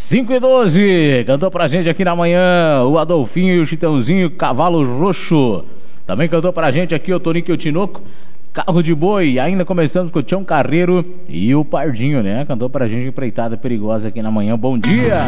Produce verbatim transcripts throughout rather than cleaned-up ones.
cinco e doze, cantou pra gente aqui na manhã o Adolfinho e o Chitãozinho, Cavalo Roxo. Também cantou pra gente aqui o Tonico e o Tinoco, Carro de Boi. Ainda começamos com o Tião Carreiro e o Pardinho, né? Cantou pra gente Empreitada Perigosa aqui na manhã. Bom dia!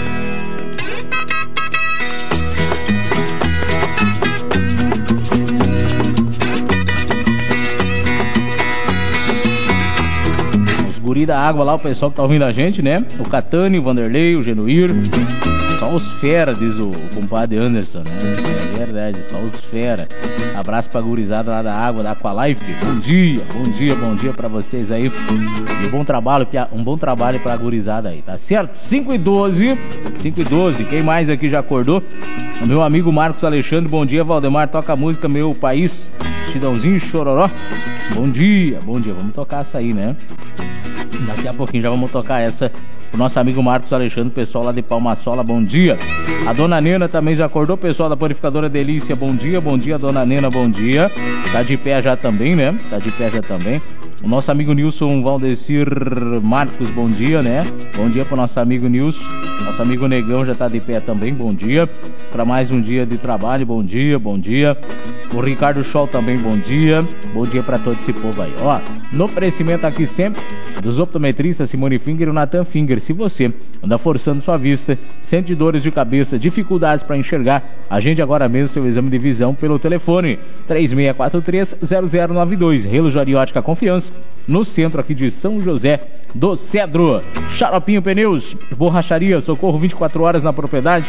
Guri da água lá, o pessoal que tá ouvindo a gente, né? O Catani, o Vanderlei, o Genuir. Só os fera, diz o, o compadre Anderson, né? É verdade, só os fera. Abraço pra gurizada lá da água, da Aqualife. Bom dia, bom dia, bom dia pra vocês aí. E um bom trabalho, um bom trabalho pra gurizada aí, tá certo? cinco e doze, cinco e doze. Quem mais aqui já acordou? O meu amigo Marcos Alexandre, bom dia, Valdemar. Toca a música Meu País, Chidãozinho Chororó. Bom dia, bom dia. Vamos tocar essa aí, né? Daqui a pouquinho já vamos tocar essa pro nosso amigo Marcos Alexandre, pessoal lá de Palmasola, bom dia. A dona Nena também já acordou, pessoal da Panificadora Delícia, bom dia, bom dia, dona Nena, bom dia. Tá de pé já também, né? Tá de pé já também. O nosso amigo Nilson Valdecir Marcos, bom dia, né? Bom dia pro nosso amigo Nilson. Nosso amigo Negão já tá de pé também, bom dia. Para mais um dia de trabalho, bom dia, bom dia. O Ricardo Scholl também, bom dia. Bom dia para todo esse povo aí. Ó, no oferecimento aqui sempre dos optometristas Simone Finger e o Nathan Finger. Se você anda forçando sua vista, sente dores de cabeça, dificuldades para enxergar, agende agora mesmo seu exame de visão pelo telefone três seis quatro três, zero zero nove dois. Relógio Ótica Confiança, no centro aqui de São José do Cedro. Xaropinho Pneus, borracharia, socorro vinte e quatro horas na propriedade.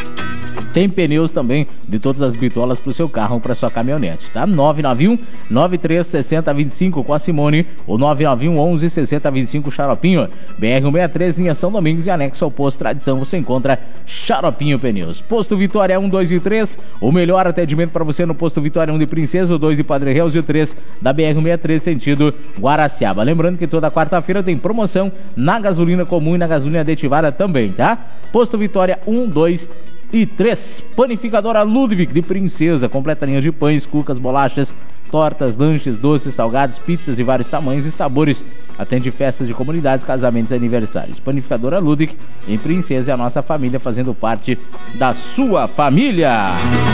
Tem pneus também de todas as bitolas para o seu carro ou para sua caminhonete, tá? nove nove um, nove três seis zero dois cinco com a Simone ou nove nove um, onze, sessenta, vinte e cinco Xaropinho. B R cento e sessenta e três, linha São Domingos e anexo ao posto Tradição você encontra Xaropinho Pneus. Posto Vitória um, dois e três, o melhor atendimento para você no Posto Vitória um de Princesa, o dois de Padre Reus e o três da B R cento e sessenta e três sentido Guaraciaba. Lembrando que toda quarta-feira tem promoção na gasolina comum e na gasolina aditivada também, tá? Posto Vitória um, dois e três. Panificadora Ludwig de Princesa, completa linha de pães, cucas, bolachas, tortas, lanches, doces, salgados, pizzas de vários tamanhos e sabores. Atende festas de comunidades, casamentos e aniversários. Panificadora Ludwig em Princesa é a nossa família fazendo parte da sua família.